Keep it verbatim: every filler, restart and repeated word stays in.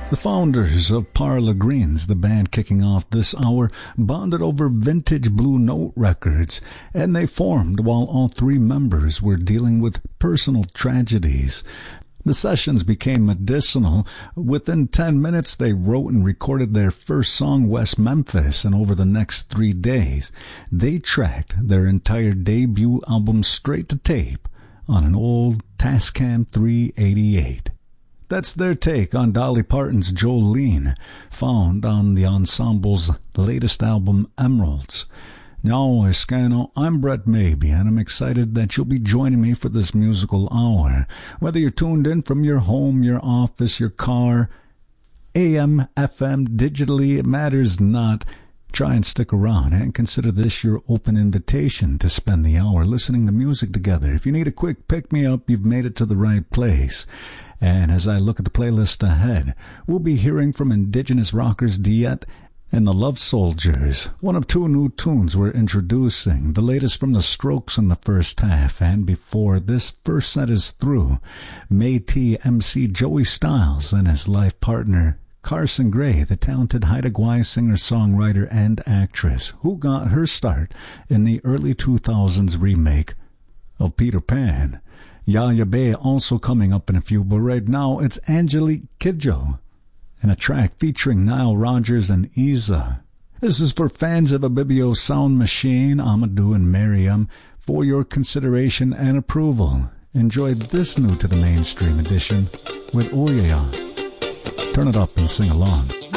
The founders of Parlor Greens, the band kicking off this hour, bonded over vintage Blue Note records, and they formed while all three members were dealing with personal tragedies. The sessions became medicinal. Within ten minutes, they wrote and recorded their first song, West Memphis, and over the next three days, they tracked their entire debut album straight to tape on an old Tascam three eighty-eight. That's their take on Dolly Parton's Jolene, found on the ensemble's latest album, Emeralds. Now, Escano, I'm Brett Maybe, and I'm excited that you'll be joining me for this musical hour. Whether you're tuned in from your home, your office, your car, A M, F M, digitally, it matters not. Try and stick around and consider this your open invitation to spend the hour listening to music together. If you need a quick pick-me-up, you've made it to the right place. And as I look at the playlist ahead, we'll be hearing from Indigenous rockers Diet and the Love Soldiers. One of two new tunes we're introducing, the latest from the Strokes in the first half. And before this first set is through, Métis M C Joey Styles and his life partner Carson Gray, the talented Haida Gwaii singer-songwriter and actress, who got her start in the early two thousands remake of Peter Pan. Yaya Bay also coming up in a few, but right now it's Angelique Kidjo and a track featuring Nile Rodgers and Isa. This is for fans of Abibio Sound Machine, Amadou and Miriam, for your consideration and approval. Enjoy this new to the mainstream edition with Oyaya. Turn it up and sing along.